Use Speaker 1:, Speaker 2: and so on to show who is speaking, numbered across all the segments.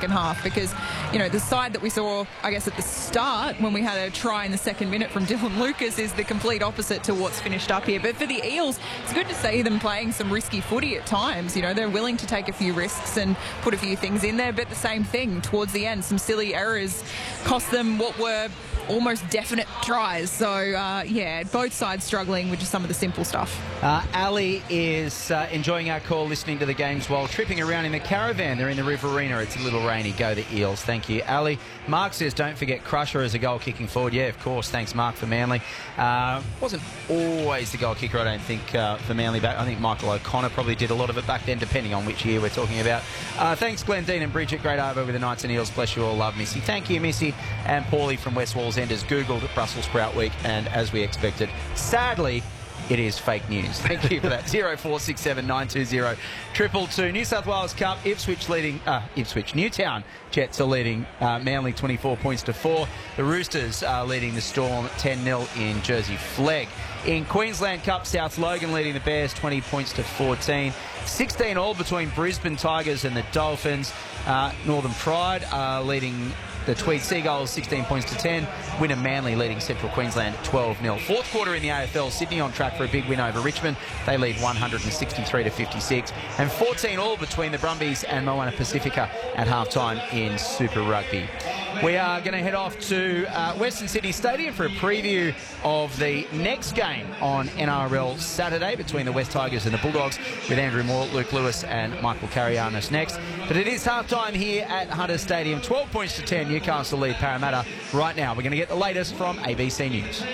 Speaker 1: second half because, you know, the side that we saw, I guess, at the start when we had a try in the second minute from Dylan Lucas is the complete opposite to what's finished up here. But for the Eels, it's good to see them playing some risky footy at times. You know, they're willing to take a few risks and put a few things in there, but the same thing towards the end, some silly errors cost them what were almost definite tries. So, yeah, both sides struggling with just some of the simple stuff.
Speaker 2: Ali is enjoying our call, listening to the games while tripping around in the caravan. They're in the Riverina. It's a little rainy. Go the Eels. Thank you, Ali. Mark says, don't forget Crusher as a goal kicking forward. Yeah, of course. Thanks, Mark, for Manly. Wasn't always the goal kicker, I don't think, for Manly back. I think Michael O'Connor probably did a lot of it back then, depending on which year we're talking about. Thanks, Glenn Dean and Bridget. Great over with the Knights and Eels. Bless you all. Love Missy. Thank you, Missy. And Paulie from West Walls End has Googled Brussels Sprout Week, and as we expected, sadly, it is fake news. Thank you for that. 0467 920 222. New South Wales Cup, Ipswich leading, Newtown Jets are leading Manly 24 points to 4. The Roosters are leading the Storm 10-0 in Jersey Flegg. In Queensland Cup, South Logan leading the Bears 20 points to 14. 16 all between Brisbane Tigers and the Dolphins. Northern Pride are leading the Tweed Seagulls 16 points to 10. Winner Manly leading Central Queensland 12-0. Fourth quarter in the AFL, Sydney on track for a big win over Richmond. They lead 163 to 56. And 14 all between the Brumbies and Moana Pacifica at halftime in Super Rugby. We are going to head off to Western Sydney Stadium for a preview of the next game on NRL Saturday between the West Tigers and the Bulldogs with Andrew Moore, Luke Lewis and Michael Carianis next. But it is halftime here at Hunter Stadium. 12 points to 10. Newcastle lead Parramatta. Right now, we're going to get the latest from ABC News.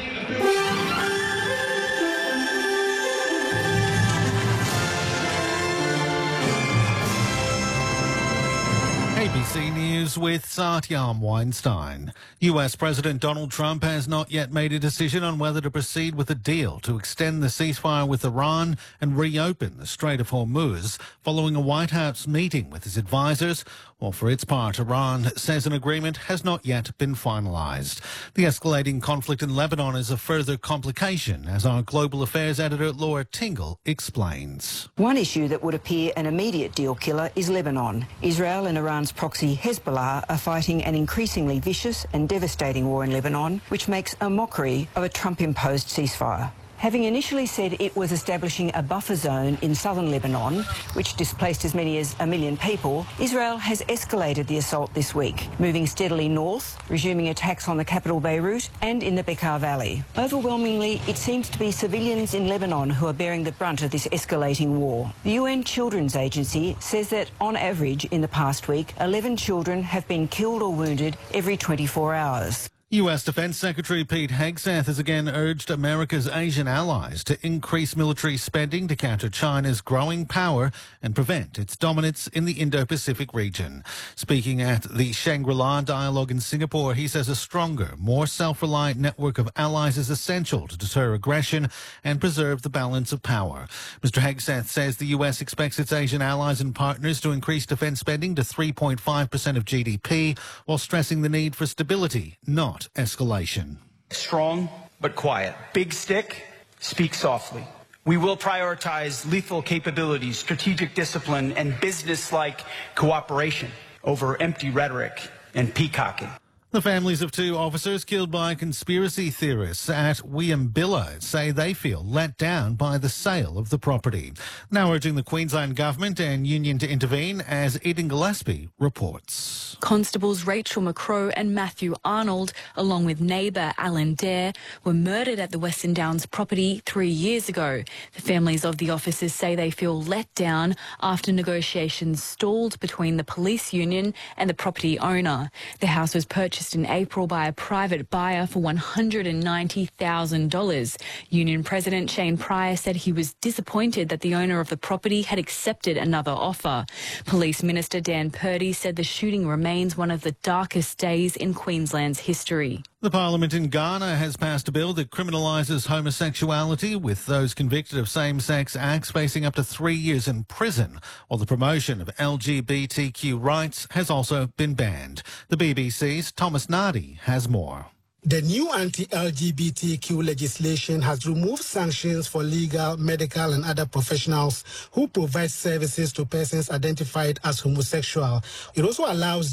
Speaker 3: ABC News with Satyam Weinstein. US President Donald Trump has not yet made a decision on whether to proceed with a deal to extend the ceasefire with Iran and reopen the Strait of Hormuz following a White House meeting with his advisors. Well, for its part, Iran says an agreement has not yet been finalized. The escalating conflict in Lebanon is a further complication, as our global affairs editor Laura Tingle explains.
Speaker 4: One issue that would appear an immediate deal killer is Lebanon. Israel and Iran's proxy Hezbollah are fighting an increasingly vicious and devastating war in Lebanon, which makes a mockery of a Trump-imposed ceasefire. Having initially said it was establishing a buffer zone in southern Lebanon, which displaced as many as 1 million people, Israel has escalated the assault this week, moving steadily north, resuming attacks on the capital Beirut and in the Bekaa Valley. Overwhelmingly, it seems to be civilians in Lebanon who are bearing the brunt of this escalating war. The UN Children's Agency says that, on average, in the past week, 11 children have been killed or wounded every 24 hours.
Speaker 3: U.S. Defense Secretary Pete Hegseth has again urged America's Asian allies to increase military spending to counter China's growing power and prevent its dominance in the Indo-Pacific region. Speaking at the Shangri-La Dialogue in Singapore, he says a stronger, more self-reliant network of allies is essential to deter aggression and preserve the balance of power. Mr. Hegseth says the U.S. expects its Asian allies and partners to increase defense spending to 3.5% of GDP, while stressing the need for stability, not escalation.
Speaker 5: Strong but quiet. Big stick, speak softly. We will prioritize lethal capabilities, strategic discipline, and business-like cooperation over empty rhetoric and peacocking.
Speaker 3: The families of 2 officers killed by conspiracy theorists at Wiambilla say they feel let down by the sale of the property. Now urging the Queensland Government and union to intervene, as Eden Gillespie reports.
Speaker 6: Constables Rachel McCrow and Matthew Arnold, along with neighbour Alan Dare, were murdered at the Western Downs property 3 years ago. The families of the officers say they feel let down after negotiations stalled between the police union and the property owner. The house was purchased in April by a private buyer for $190,000. Union President Shane Pryor said he was disappointed that the owner of the property had accepted another offer. Police Minister Dan Purdy said the shooting remains one of the darkest days in Queensland's history.
Speaker 3: The Parliament in Ghana has passed a bill that criminalises homosexuality, with those convicted of same-sex acts facing up to 3 years in prison, while the promotion of LGBTQ rights has also been banned. The BBC's Thomas Nardi has more.
Speaker 7: The new anti-LGBTQ legislation has removed sanctions for legal, medical and other professionals who provide services to persons identified as homosexual. It also allows